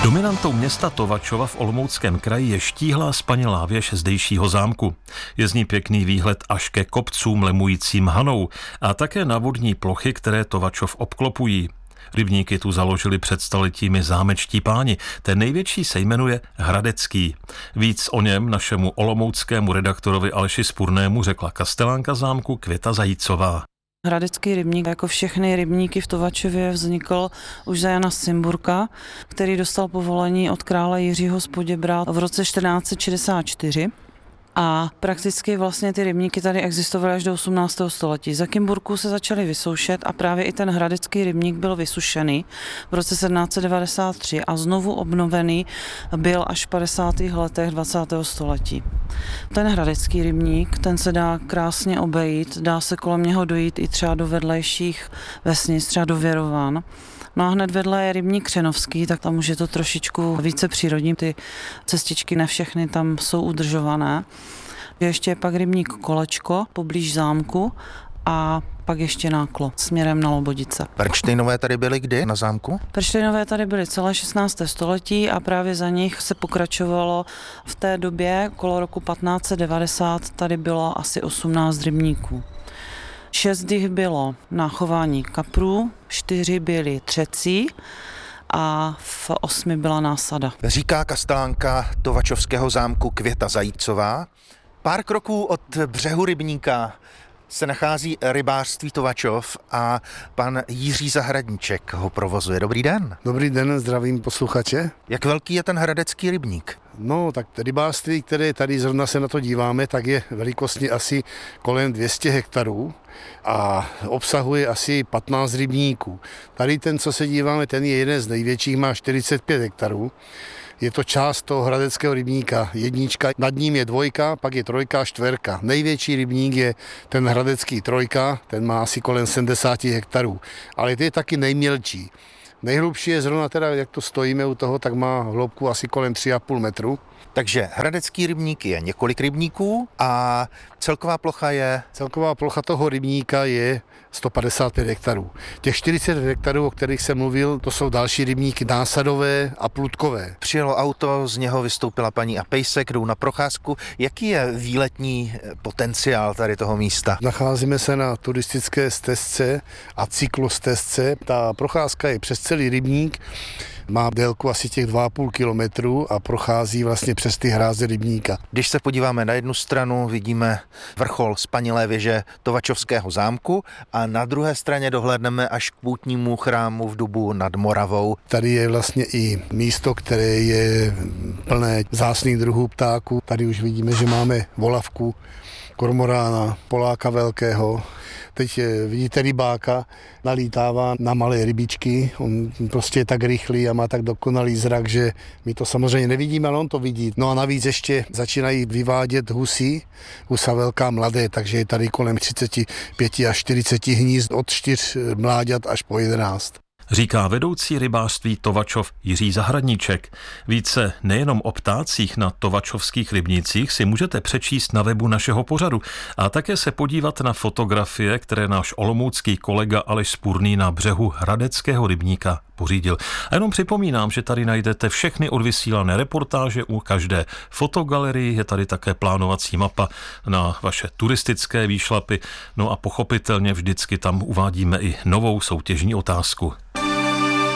Dominantou města Tovačova v Olomouckém kraji je štíhlá zpanilá věž zdejšího zámku. Je z ní pěkný výhled až ke kopcům lemujícím Hanou a také na vodní plochy, které Tovačov obklopují. Rybníky tu založili před staletími zámečtí páni. Ten největší se jmenuje Hradecký. Víc o něm našemu olomouckému redaktorovi Aleši Spurnému řekla kastelánka zámku Květa Zajícová. Hradecký rybník, jako všechny rybníky v Tovačově, vznikl už za Jana z Cimburka, který dostal povolení od krále Jiřího z Poděbrad v roce 1464. A prakticky vlastně ty rybníky tady existovaly až do 18. století. Za Cimburku se začaly vysoušet a právě i ten hradecký rybník byl vysušený v roce 1793 a znovu obnovený byl až v 50. letech 20. století. Ten hradecký rybník, ten se dá krásně obejít, dá se kolem něho dojít i třeba do vedlejších vesnic, třeba do Věrovan. No a hned vedle je rybník Křenovský, tak tam už je to trošičku více přírodní. Ty cestičky ne všechny tam jsou udržované. Ještě je pak rybník Kolečko poblíž zámku a pak ještě Náklo směrem na Lobodice. Perštejnové tady byly kdy na zámku? Perštejnové tady byly celé 16. století a právě za nich se pokračovalo v té době, okolo roku 1590, tady bylo asi 18 rybníků. 6 jich bylo na chování kaprů, 4 byly třecí a v 8 byla násada. Říká kastelánka Tovačovského zámku Květa Zajícová. Pár kroků od břehu rybníka se nachází rybářství Tovačov a pan Jiří Zahradníček ho provozuje. Dobrý den. Dobrý den, zdravím posluchače. Jak velký je ten hradecký rybník? No, tak rybářství, které tady zrovna se na to díváme, tak je velikostně asi kolem 200 hektarů a obsahuje asi 15 rybníků. Tady ten, co se díváme, ten je jeden z největších, má 45 hektarů. Je to část toho hradeckého rybníka, jednička, nad ním je 2, pak je 3, 4. Největší rybník je ten hradecký 3, ten má asi kolem 70 hektarů, ale to je taky nejmělčí. Nejhlubší je zrovna teda, jak to stojíme u toho, tak má hloubku asi kolem 3,5 metru. Takže hradecký rybník je několik rybníků a celková plocha je? Celková plocha toho rybníka je 155 hektarů. Těch 40 hektarů, o kterých jsem mluvil, to jsou další rybníky násadové a plutkové. Přijelo auto, z něho vystoupila paní a pejsek, jdou na procházku. Jaký je výletní potenciál tady toho místa? Nacházíme se na turistické stezce a cyklostezce. Ta procházka je přes celý rybník. Má délku asi těch 2,5 kilometru a prochází vlastně přes ty hráze rybníka. Když se podíváme na jednu stranu, vidíme vrchol spanilé věže Tovačovského zámku a na druhé straně dohlédneme až k poutnímu chrámu v Dubu nad Moravou. Tady je vlastně i místo, které je plné vzácných druhů ptáků. Tady už vidíme, že máme volavku, kormorána, poláka velkého. Teď vidíte rybáka, nalítává na malé rybičky, on prostě je tak rychlý a má tak dokonalý zrak, že my to samozřejmě nevidíme, ale on to vidí. No a navíc ještě začínají vyvádět husy, husa velká mladé, takže je tady kolem 35 až 40 hnízd od 4 mláďat až po 11. Říká vedoucí rybářství Tovačov Jiří Zahradníček. Více nejenom o ptácích na tovačovských rybnících si můžete přečíst na webu našeho pořadu a také se podívat na fotografie, které náš olomoucký kolega Aleš Spurný na břehu hradeckého rybníka pořídil. A jenom připomínám, že tady najdete všechny odvysílané reportáže u každé fotogalerii, je tady také plánovací mapa na vaše turistické výšlapy, no a pochopitelně vždycky tam uvádíme i novou soutěžní otázku.